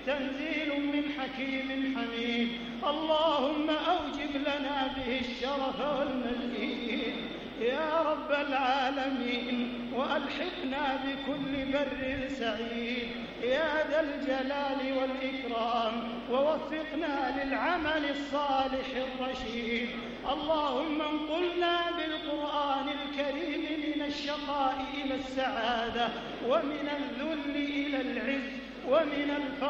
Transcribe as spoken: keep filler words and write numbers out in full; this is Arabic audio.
تنزيل من حكيم حميد. اللهم أوجب لنا به الشرف والمزيد يا رب العالمين، وألحقنا بكل بر سعيد يا ذا الجلال والإكرام، ووفقنا للعمل الصالح الرشيد. اللهم انقلنا بالقرآن الكريم من الشقاء إلى السعادة، ومن الذل إلى العز، ومن الفقر